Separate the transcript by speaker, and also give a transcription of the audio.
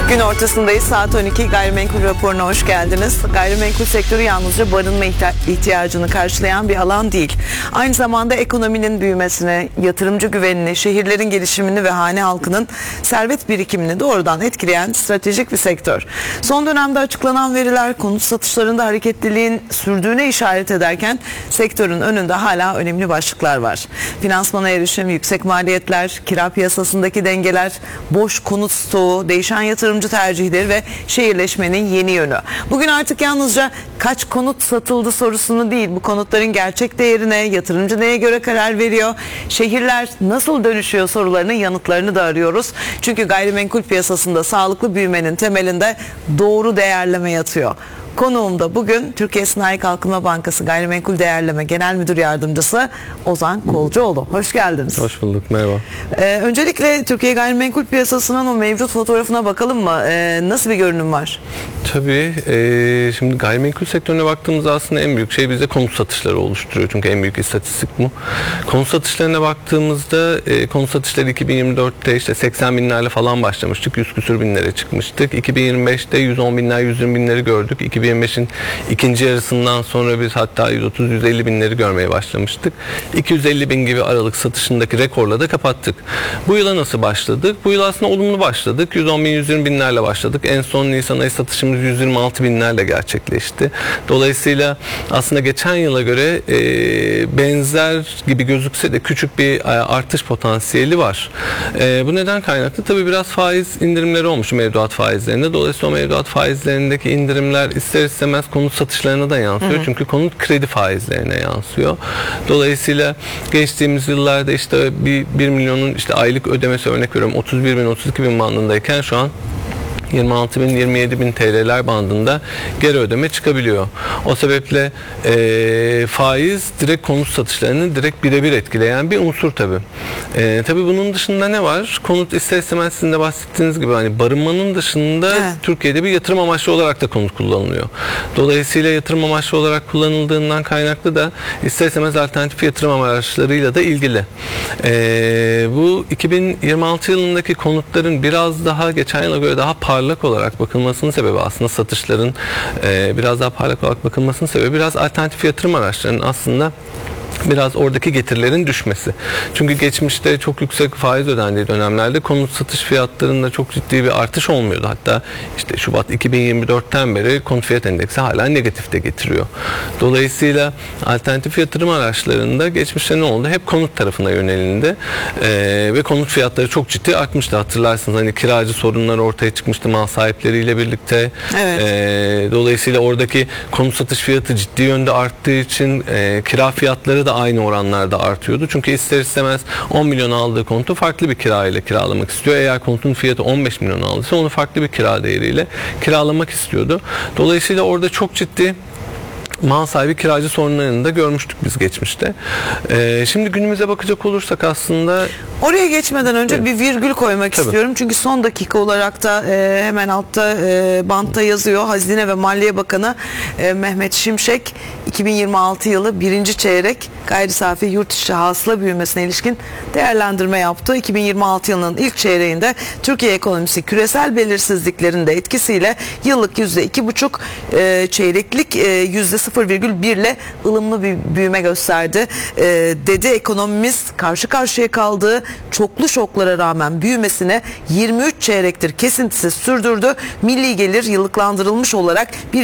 Speaker 1: Gün ortasındayız. Saat 12. Gayrimenkul raporuna hoş geldiniz. Gayrimenkul sektörü yalnızca barınma ihtiyacını karşılayan bir alan değil. Aynı zamanda ekonominin büyümesini, yatırımcı güvenini, şehirlerin gelişimini ve hane halkının servet birikimini doğrudan etkileyen stratejik bir sektör. Son dönemde açıklanan veriler konut satışlarında hareketliliğin sürdüğüne işaret ederken sektörün önünde hala önemli başlıklar var. Finansmana erişim, yüksek maliyetler, kira piyasasındaki dengeler, boş konut stoğu, değişen yatırımcı tercihleri ve şehirleşmenin yeni yönü. Bugün artık yalnızca kaç konut satıldı sorusunu değil, bu konutların gerçek değerine, yatırımcı neye göre karar veriyor, şehirler nasıl dönüşüyor sorularının yanıtlarını da arıyoruz. Çünkü gayrimenkul piyasasında sağlıklı büyümenin temelinde doğru değerleme yatıyor. Konuğum da bugün Türkiye Sanayi Kalkınma Bankası Gayrimenkul Değerleme Genel Müdür Yardımcısı Ozan Kolcuoğlu. Hoş geldiniz.
Speaker 2: Hoş bulduk, merhaba.
Speaker 1: Öncelikle Türkiye gayrimenkul piyasasının o mevcut fotoğrafına bakalım mı? Nasıl bir görünüm var?
Speaker 2: Tabii, şimdi gayrimenkul sektörüne baktığımızda aslında en büyük şey bize konut satışları oluşturuyor. Çünkü en büyük istatistik bu. Konut satışlarına baktığımızda konut satışları 2024'te işte 80 binlerle falan başlamıştık. 100 küsur binlere çıkmıştık. 2025'te 110 binler, 120 binleri gördük. 2025'in ikinci yarısından sonra biz hatta 130-150 binleri görmeye başlamıştık. 250 bin gibi Aralık satışındaki rekorla da kapattık. Bu yıla nasıl başladık? Bu yıl aslında olumlu başladık. 110 bin, 120 binlerle başladık. En son Nisan ayı satışımız 126 binlerle gerçekleşti. Dolayısıyla aslında geçen yıla göre benzer gibi gözükse de küçük bir artış potansiyeli var. Bu neden kaynaklı? Tabii biraz faiz indirimleri olmuş mevduat faizlerinde. Dolayısıyla o mevduat faizlerindeki indirimler ister istemez konut satışlarına da yansıyor. Çünkü konut kredi faizlerine yansıyor. Dolayısıyla geçtiğimiz yıllarda işte 1 milyonun işte aylık ödemesi, örnek veriyorum 31 bin 32 bin bandındayken şu an 26 bin 27 bin TL'ler bandında geri ödeme çıkabiliyor. O sebeple faiz direkt konut satışlarını direkt birebir etkileyen bir unsur tabii. Tabii bunun dışında ne var? Konut ister istemez sizin de bahsettiğiniz gibi hani barınmanın dışında Türkiye'de bir yatırım amaçlı olarak da konut kullanılıyor. Dolayısıyla yatırım amaçlı olarak kullanıldığından kaynaklı da ister istemez alternatif yatırım araçlarıyla da ilgili. Bu 2026 yılındaki konutların biraz daha geçen yıla göre daha parlak olarak bakılmasının sebebi, aslında satışların biraz daha parlak olarak bakılmasının sebebi biraz alternatif yatırım araçlarının aslında biraz oradaki getirilerin düşmesi. Çünkü geçmişte çok yüksek faiz ödendiği dönemlerde konut satış fiyatlarında çok ciddi bir artış olmuyordu. Hatta işte Şubat 2024'ten beri konut fiyat endeksi hala negatifte getiriyor. Dolayısıyla alternatif yatırım araçlarında geçmişte ne oldu? Hep konut tarafına yönelindi. Ve konut fiyatları çok ciddi artmıştı. Hatırlarsınız hani kiracı sorunları ortaya çıkmıştı mal sahipleriyle birlikte.
Speaker 1: Evet.
Speaker 2: Dolayısıyla oradaki konut satış fiyatı ciddi yönde arttığı için kira fiyatları da aynı oranlarda artıyordu. Çünkü ister istemez 10 milyon aldığı konutu farklı bir kirayla kiralamak istiyor. Eğer konutun fiyatı 15 milyon aldıysa onu farklı bir kira değeriyle kiralamak istiyordu. Dolayısıyla orada çok ciddi mal sahibi kiracı sorunlarını da görmüştük biz geçmişte. Şimdi günümüze bakacak olursak aslında...
Speaker 1: Oraya geçmeden önce bir virgül koymak istiyorum. Çünkü son dakika olarak da hemen altta bantta yazıyor. Hazine ve Maliye Bakanı Mehmet Şimşek 2026 yılı 1. çeyrek gayri safi yurt içi hasıla büyümesine ilişkin değerlendirme yaptı. 2026 yılının ilk çeyreğinde Türkiye ekonomisi küresel belirsizliklerin de etkisiyle yıllık %2,5, çeyreklik %0,1 ile ılımlı bir büyüme gösterdi. Dedi ekonomimiz karşı karşıya kaldığı çoklu şoklara rağmen büyümesine 23 çeyrektir kesintisiz sürdürdü. Milli gelir yıllıklandırılmış olarak